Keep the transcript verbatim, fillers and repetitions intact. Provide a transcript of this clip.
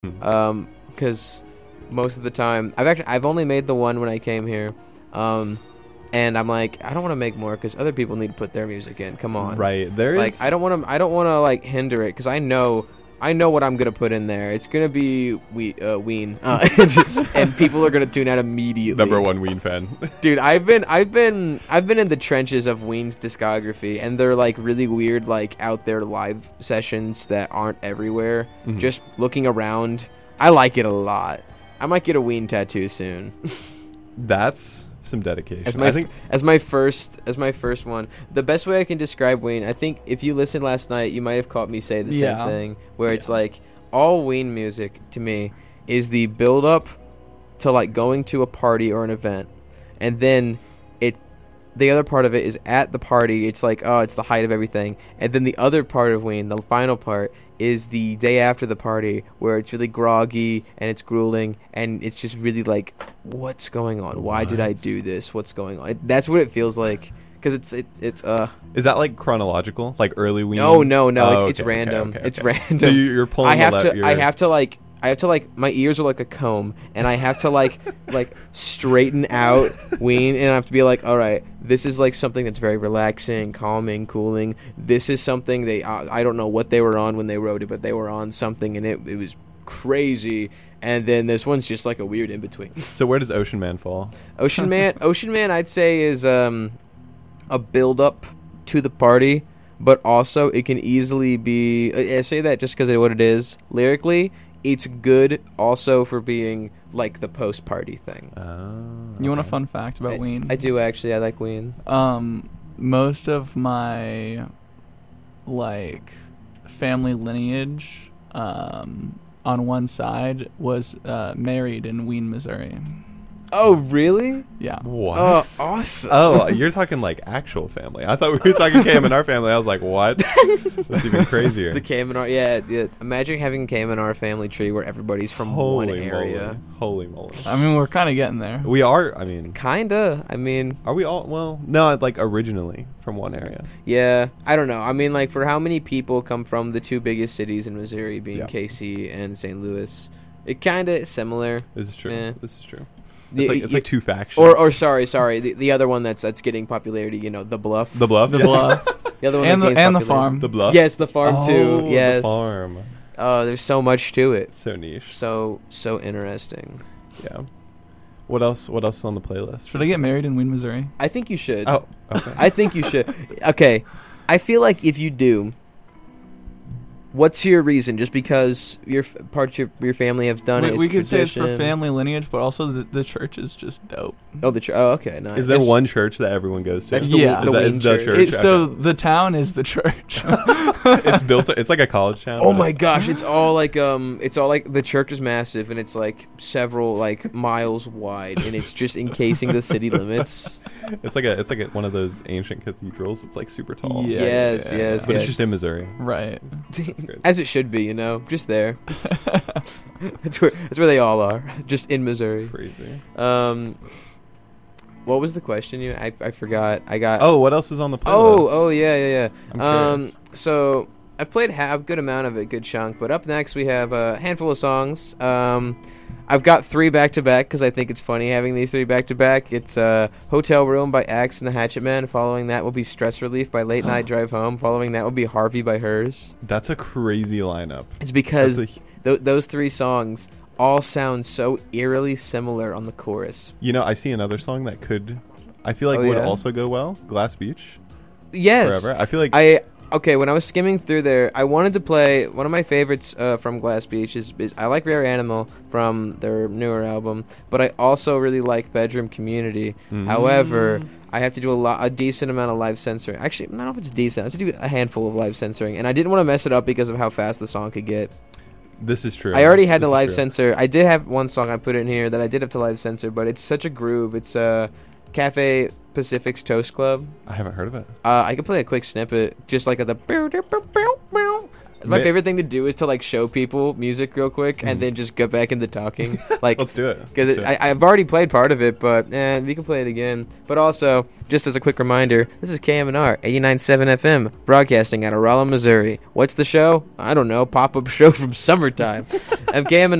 Hmm. Um, because most of the time, I've actually I've only made the one when I came here. Um, and I'm like, I don't want to make more because other people need to put their music in. Come on, Right. There like is. I don't want to I don't want to like hinder it because I know I know what I'm gonna put in there. It's gonna be we uh, Ween, uh, and people are gonna tune out immediately. Number one Ween fan. Dude, I've been I've been I've been in the trenches of Ween's discography, and they're like really weird, like out there live sessions that aren't everywhere. Mhm. Just looking around, I like it a lot. I might get a Ween tattoo soon. That's some dedication. As my I think. as my first as my first one. The best way I can describe Ween, I think if you listened last night, you might have caught me say the Yeah. same thing, where it's Yeah. like all Ween music to me is the build up to like going to a party or an event, and then it the other part of it is at the party. It's like, oh, it's the height of everything, and then the other part of Ween, the final part, is the day after the party where it's really groggy and it's grueling and it's just really like, what's going on? Why did I What? do this? What's going on? It, that's what it feels like because it's it, it's uh Is that like chronological? Like early Ween? no no no Oh, it's, it's okay, okay, random okay, it's okay. random. So you- you're pulling. I have the le- to you're- I have to like I have to like my ears are like a comb and I have to like like straighten out Ween and I have to be like, all right, this is like something that's very relaxing, calming, cooling. This is something they uh, I don't know what they were on when they wrote it, but they were on something and it it was crazy. And then this one's just like a weird in between. So where does Ocean Man fall? Ocean Man Ocean Man I'd say is um a build up to the party, but also it can easily be I I say that just because of what it is. Lyrically, it's good also for being like the post party thing. Oh, You want a okay. fun fact about I, Ween? I do actually. I like Ween. Um, most of my like family lineage, um, on one side was uh, married in Ween, Missouri. Oh, really? Yeah. What? Oh, awesome. Oh, you're talking like actual family. I thought we were talking Cam and our family. I was like, what? That's even crazier. The Cayman R, yeah, yeah. Imagine having a Cayman R family tree where everybody's from Holy one area. moly. Holy moly. I mean, we're kind of getting there. We are, I mean, Kinda. I mean, are we all, well, no, like originally from one area. yeah. I don't know. I mean, like, for how many people come from the two biggest cities in Missouri, being Yeah. K C and Saint Louis? It kinda is similar. This is true. Yeah. This is true. The- It's like, it's y- like two factions. Or, or sorry, sorry. The, the other one that's that's getting popularity, you know, the Bluff. the bluff. The yeah. bluff The other one and that the gains and the popularity. farm. The bluff. Yes, the farm oh, too. Yes. The farm. Oh, there's so much to it. So niche. So so interesting. Yeah. What else? What else is on the playlist? Should I get married in Ween, Missouri? I think you should. Oh, okay. I think you should. Okay. I feel like if you do, what's your reason? Just because your f- part of your, your family has done we it? we it's could say it's for tradition? family lineage, but also the, the church is just dope. Oh, the church. Oh, okay. Nice. Is there It's- one church that everyone goes to? That's the, Yeah. Ween- the Is that- Ween is the church. church? It, so okay. the town is the church. It's built. It's like a college town. Oh but my it's- gosh! It's all like um, it's all like the church is massive and it's like several like miles wide and it's just encasing the city limits. It's like a. It's like a, one of those ancient cathedrals. It's like super tall. Yeah, yes, yeah, yes, But yes. it's just in Missouri. Right. great. As it should be, you know, just there. That's where that's where they all are, just in Missouri. Crazy. Um, what was the question? You, I, I forgot. I got. Oh, what else is on the playlist? oh, oh, yeah, yeah, I'm yeah. Um, curious. so I've played ha- a good amount of it, good chunk. But up next we have a handful of songs. Um, I've got three back to back because I think it's funny having these three back to back. It's uh, Hotel Room by Axe and the Hatchet Man. Following that will be Stress Relief by Late Night Drive Home. Following that will be Harvey by Hers. That's a crazy lineup. It's because That's a- th- those three songs all sound so eerily similar on the chorus. you know, I see another song that could. I feel like Oh, would yeah? also go well. Glass Beach. Yes. Forever. I feel like. I okay. When I was skimming through there, I wanted to play one of my favorites uh, from Glass Beach. Is, is I like Rare Animal from their newer album, but I also really like Bedroom Community. Mhm. However, I have to do a lot, a decent amount of live censoring. Actually, I don't know if it's decent. I have to do a handful of live censoring, and I didn't want to mess it up because of how fast the song could get. This is true. I already had This to is live true. censor. I did have one song I put in here that I did have to live censor, but it's such a groove. It's uh, Cafe Pacific's Toast Club. I haven't heard of it. Uh, I can play a quick snippet, just like at the. My Ma- favorite thing to do is to like show people music real quick Mhm. and then just go back into talking. Like, Let's do it. because Let's do it. I've already played part of it, but eh, we can play it again. But also, just as a quick reminder, this is K M N R eighty-nine point seven F M, broadcasting out of Rolla, Missouri. What's the show? I don't know. Pop up show from summertime. I'm K M N R.